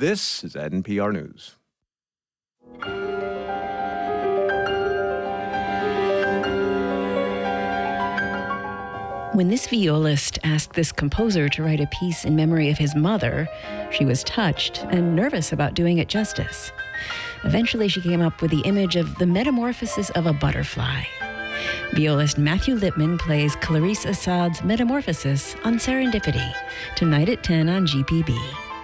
This is NPR News. When this violist asked this composer to write a piece in memory of his mother, she was touched and nervous about doing it justice. Eventually, she came up with the image of the metamorphosis of a butterfly. Violist Matthew Lipman plays Clarice Assad's Metamorphosis on Serendipity, tonight at 10 on GPB.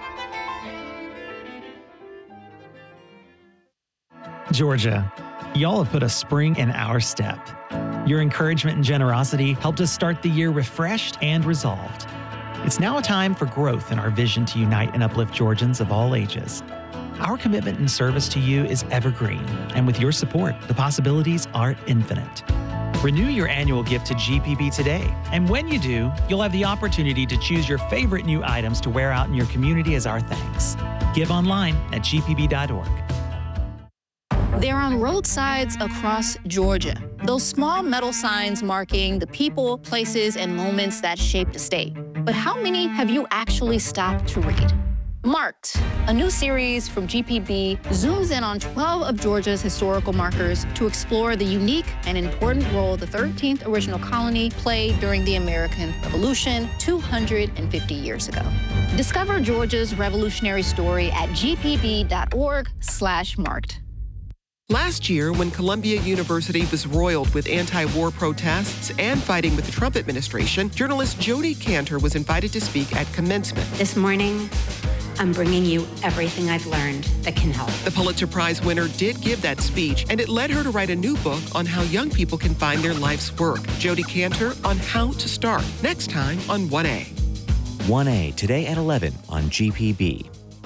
Georgia, y'all have put a spring in our step. Your encouragement and generosity helped us start the year refreshed and resolved. It's now a time for growth in our vision to unite and uplift Georgians of all ages. Our commitment and service to you is evergreen, and with your support, the possibilities are infinite. Renew your annual gift to GPB today, and when you do, you'll have the opportunity to choose your favorite new items to wear out in your community as our thanks. Give online at gpb.org. They're on roadsides across Georgia. Those small metal signs marking the people, places, and moments that shaped the state. But how many have you actually stopped to read? Marked, a new series from GPB, zooms in on 12 of Georgia's historical markers to explore the unique and important role the 13th original colony played during the American Revolution 250 years ago. Discover Georgia's revolutionary story at gpb.org/marked. Last year, when Columbia University was roiled with anti-war protests and fighting with the Trump administration, journalist Jodi Kantor was invited to speak at commencement. This morning, I'm bringing you everything I've learned that can help. The Pulitzer Prize winner did give that speech, and it led her to write a new book on how young people can find their life's work. Jodi Kantor on how to start, next time on 1A. 1A, today at 11 on GPB.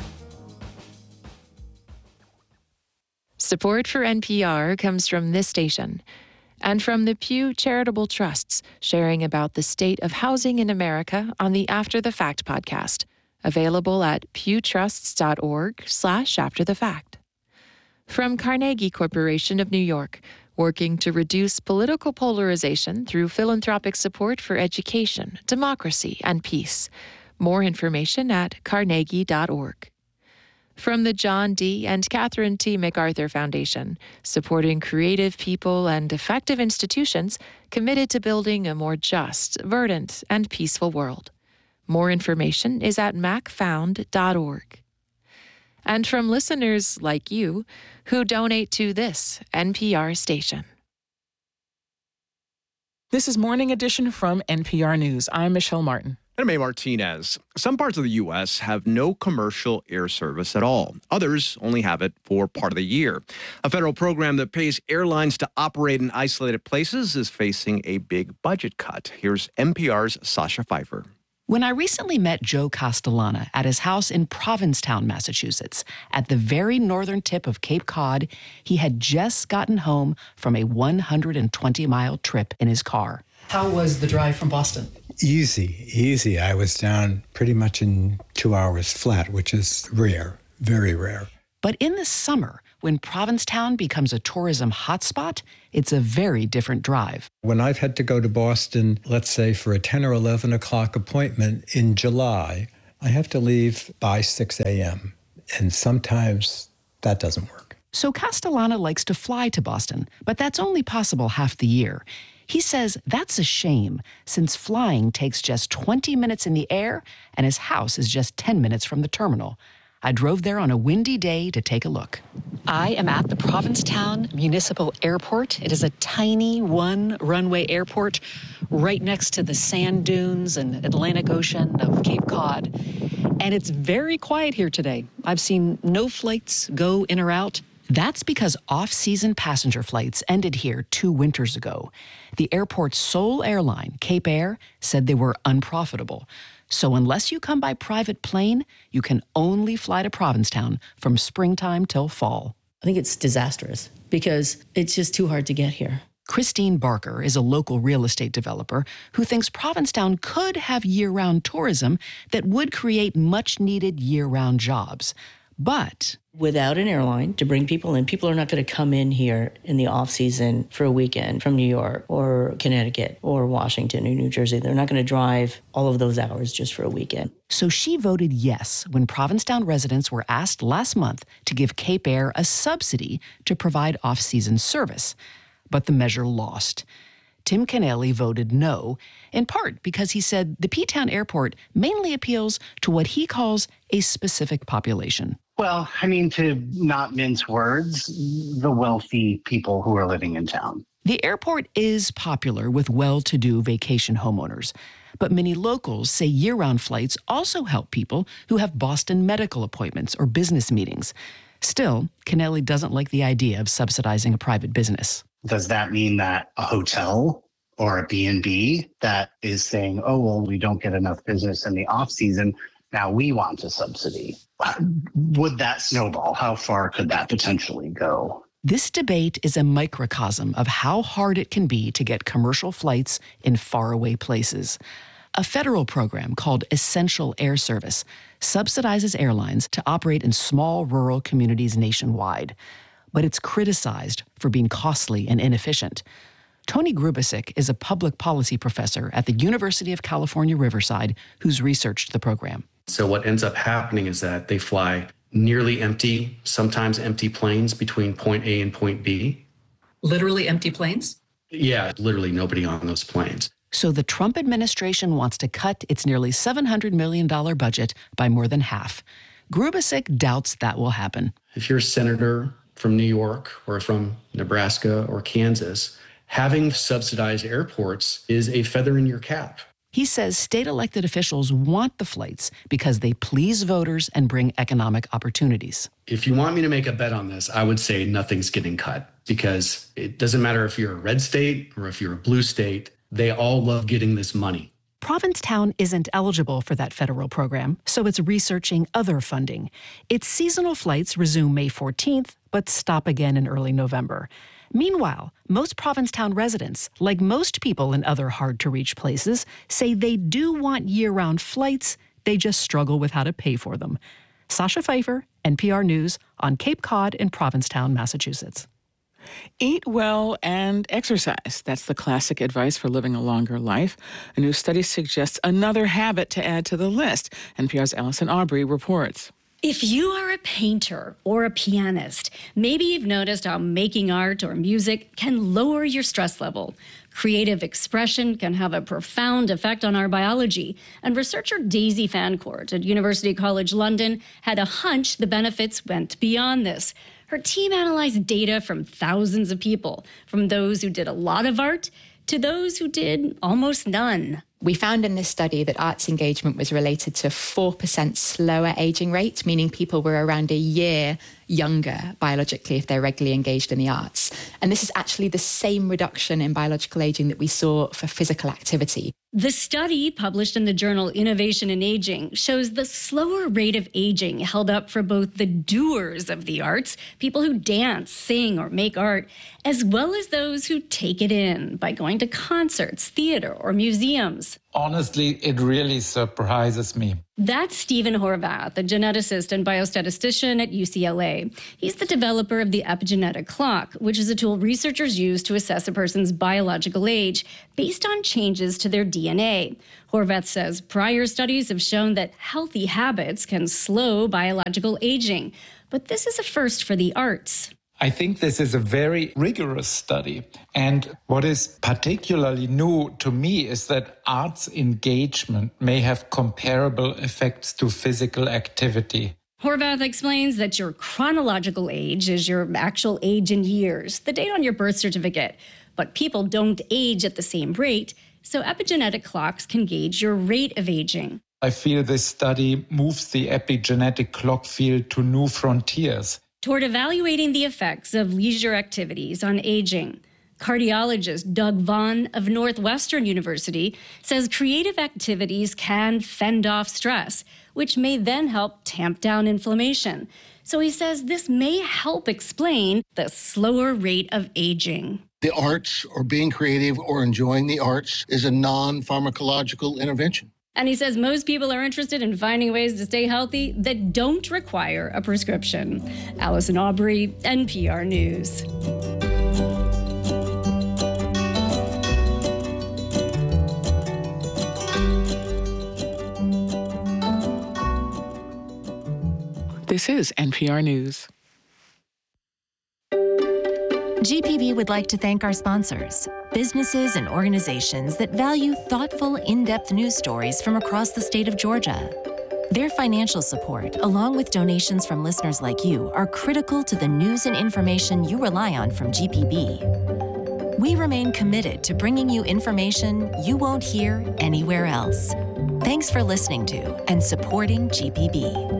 Support for NPR comes from this station and from the Pew Charitable Trusts, sharing about the state of housing in America on the After the Fact podcast, available at pewtrusts.org/afterthefact. From Carnegie Corporation of New York, working to reduce political polarization through philanthropic support for education, democracy, and peace. More information at carnegie.org. From the John D. and Catherine T. MacArthur Foundation, supporting creative people and effective institutions committed to building a more just, verdant, and peaceful world. More information is at macfound.org. And from listeners like you who donate to this NPR station. This is Morning Edition from NPR News. I'm Michelle Martin. I'm May Martinez. Some parts of the U.S. have no commercial air service at all. Others only have it for part of the year. A federal program that pays airlines to operate in isolated places is facing a big budget cut. Here's NPR's Sasha Pfeiffer. When I recently met Joe Castellana at his house in Provincetown, Massachusetts, at the very northern tip of Cape Cod, he had just gotten home from a 120-mile trip in his car. How was the drive from Boston? Easy. I was down pretty much in 2 hours flat, which is rare, very rare. But in the summer, when Provincetown becomes a tourism hotspot, it's a very different drive. When I've had to go to Boston, let's say for a 10 or 11 o'clock appointment in July, I have to leave by 6 a.m. And sometimes that doesn't work. So Castellana likes to fly to Boston, but that's only possible half the year. He says that's a shame, since flying takes just 20 minutes in the air and his house is just 10 minutes from the terminal. I drove there on a windy day to take a look. I am at the Provincetown Municipal Airport. It is a tiny one-runway airport right next to the sand dunes and Atlantic Ocean of Cape Cod. And it's very quiet here today. I've seen no flights go in or out. That's because off-season passenger flights ended here 2 winters ago. The airport's sole airline, Cape Air, said they were unprofitable. So unless you come by private plane, you can only fly to Provincetown from springtime till fall. I think it's disastrous because it's just too hard to get here. Christine Barker is a local real estate developer who thinks Provincetown could have year-round tourism that would create much-needed year-round jobs. But without an airline to bring people in, people are not going to come in here in the off season for a weekend from New York or Connecticut or Washington or New Jersey. They're not going to drive all of those hours just for a weekend. So she voted yes when Provincetown residents were asked last month to give Cape Air a subsidy to provide off-season service. But the measure lost. Tim Kennelly voted no, in part because he said the P-Town airport mainly appeals to what he calls a specific population. Well, I mean, to not mince words, the wealthy people who are living in town. The airport is popular with well-to-do vacation homeowners, but many locals say year-round flights also help people who have Boston medical appointments or business meetings. Still, Kennelly doesn't like the idea of subsidizing a private business. Does that mean that a hotel or a B&B that is saying, oh, well, we don't get enough business in the off season, now we want a subsidy? Would that snowball? How far could that potentially go? This debate is a microcosm of how hard it can be to get commercial flights in faraway places. A federal program called Essential Air Service subsidizes airlines to operate in small rural communities nationwide. But it's criticized for being costly and inefficient. Tony Grubasic is a public policy professor at the University of California, Riverside, who's researched the program. So what ends up happening is that they fly nearly empty, sometimes empty planes between point A and point B. Literally empty planes? Yeah, literally nobody on those planes. So the Trump administration wants to cut its nearly $700 million budget by more than half. Grubasic doubts that will happen. If you're a senator from New York or from Nebraska or Kansas, having subsidized airports is a feather in your cap. He says state elected officials want the flights because they please voters and bring economic opportunities. If you want me to make a bet on this, I would say nothing's getting cut, because it doesn't matter if you're a red state or if you're a blue state, they all love getting this money. Provincetown isn't eligible for that federal program, so it's researching other funding. Its seasonal flights resume May 14th, but stop again in early November. Meanwhile, most Provincetown residents, like most people in other hard-to-reach places, say they do want year-round flights, they just struggle with how to pay for them. Sasha Pfeiffer, NPR News, on Cape Cod in Provincetown, Massachusetts. Eat well and exercise. That's the classic advice for living a longer life. A new study suggests another habit to add to the list. NPR's Allison Aubrey reports. If you are a painter or a pianist, maybe you've noticed how making art or music can lower your stress level. Creative expression can have a profound effect on our biology, and researcher Daisy Fancourt at University College London had a hunch the benefits went beyond this. Her team analyzed data from thousands of people, from those who did a lot of art to those who did almost none. We found in this study that arts engagement was related to 4% slower aging rate, meaning people were around a year younger biologically if they're regularly engaged in the arts. And this is actually the same reduction in biological aging that we saw for physical activity. The study, published in the journal Innovation in Aging, shows the slower rate of aging held up for both the doers of the arts, people who dance, sing, or make art, as well as those who take it in by going to concerts, theater, or museums. Honestly, it really surprises me. That's Stephen Horvath, a geneticist and biostatistician at UCLA. He's the developer of the epigenetic clock, which is a tool researchers use to assess a person's biological age based on changes to their DNA. Horvath says prior studies have shown that healthy habits can slow biological aging, but this is a first for the arts. I think this is a very rigorous study. And what is particularly new to me is that arts engagement may have comparable effects to physical activity. Horvath explains that your chronological age is your actual age in years, the date on your birth certificate. But people don't age at the same rate, so epigenetic clocks can gauge your rate of aging. I feel this study moves the epigenetic clock field to new frontiers toward evaluating the effects of leisure activities on aging. Cardiologist Doug Vaughn of Northwestern University says creative activities can fend off stress, which may then help tamp down inflammation. So he says this may help explain the slower rate of aging. The arts, or being creative or enjoying the arts, is a non-pharmacological intervention. And he says most people are interested in finding ways to stay healthy that don't require a prescription. Allison Aubrey, NPR News. This is NPR News. GPB would like to thank our sponsors, businesses and organizations that value thoughtful, in-depth news stories from across the state of Georgia. Their financial support, along with donations from listeners like you, are critical to the news and information you rely on from GPB. We remain committed to bringing you information you won't hear anywhere else. Thanks for listening to and supporting GPB.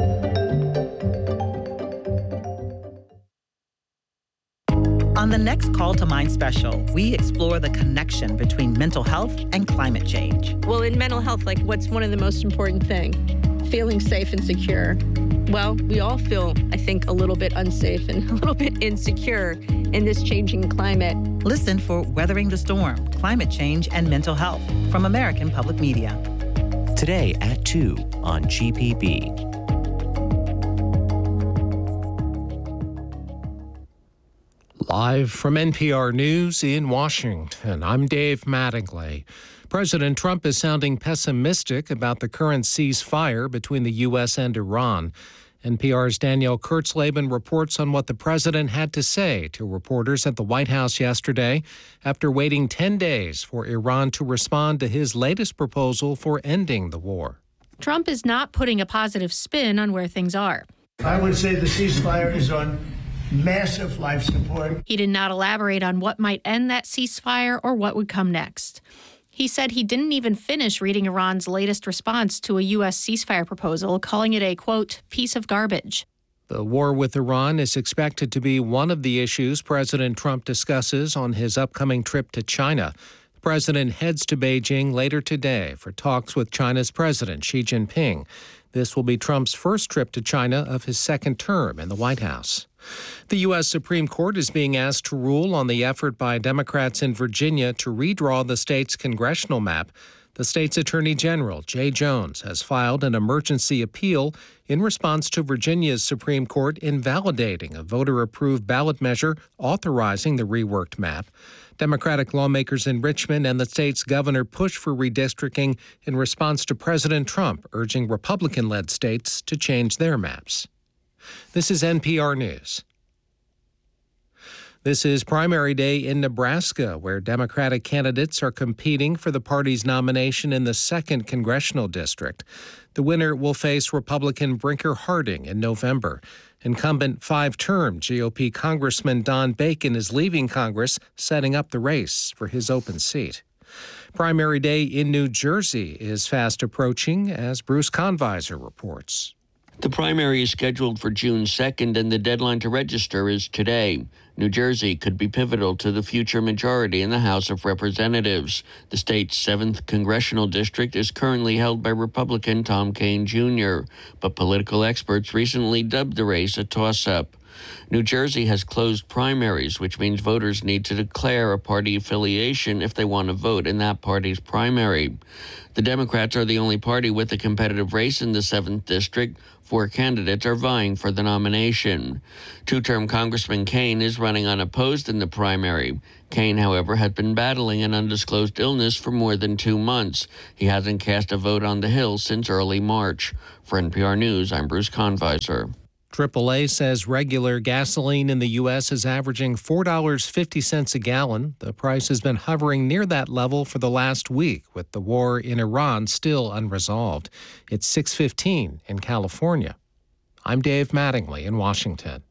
On the next Call to Mind special, we explore the connection between mental health and climate change. Well, in mental health, like what's one of the most important things? Feeling safe and secure. Well, we all feel, I think, a little bit unsafe and a little bit insecure in this changing climate. Listen for Weathering the Storm, Climate Change and Mental Health from American Public Media. Today at 2 on GPB. Live from NPR News in Washington, I'm Dave Mattingly. President Trump is sounding pessimistic about the current ceasefire between the U.S. and Iran. NPR's Danielle Kurtzleben reports on what the president had to say to reporters at the White House yesterday after waiting 10 days for Iran to respond to his latest proposal for ending the war. Trump is not putting a positive spin on where things are. I would say the ceasefire is on massive life support. He did not elaborate on what might end that ceasefire or what would come next. He said he didn't even finish reading Iran's latest response to a U.S. ceasefire proposal, calling it a, quote, piece of garbage. The war with Iran is expected to be one of the issues President Trump discusses on his upcoming trip to China. The president heads to Beijing later today for talks with China's President Xi Jinping. This will be Trump's first trip to China of his second term in the White House. The U.S. Supreme Court is being asked to rule on the effort by Democrats in Virginia to redraw the state's congressional map. The state's Attorney General, Jay Jones, has filed an emergency appeal in response to Virginia's Supreme Court invalidating a voter-approved ballot measure authorizing the reworked map. Democratic lawmakers in Richmond and the state's governor push for redistricting in response to President Trump urging Republican-led states to change their maps. This is NPR News. This is primary day in Nebraska, where Democratic candidates are competing for the party's nomination in the 2nd Congressional District. The winner will face Republican Brinker Harding in November. Incumbent 5-term GOP Congressman Don Bacon is leaving Congress, setting up the race for his open seat. Primary day in New Jersey is fast approaching, as Bruce Conviser reports. The primary is scheduled for June 2nd, and the deadline to register is today. New Jersey could be pivotal to the future majority in the House of Representatives. The state's 7th congressional district is currently held by Republican Tom Kean Jr., but political experts recently dubbed the race a toss-up. New Jersey has closed primaries, which means voters need to declare a party affiliation if they want to vote in that party's primary. The Democrats are the only party with a competitive race in the 7th district. 4 candidates are vying for the nomination. 2-term Congressman Kean is running unopposed in the primary. Kean, however, had been battling an undisclosed illness for more than 2 months. He hasn't cast a vote on the Hill since early March. For NPR News, I'm Bruce Conviser. AAA says regular gasoline in the U.S. is averaging $4.50 a gallon. The price has been hovering near that level for the last week, with the war in Iran still unresolved. It's 6:15 in California. I'm Dave Mattingly in Washington.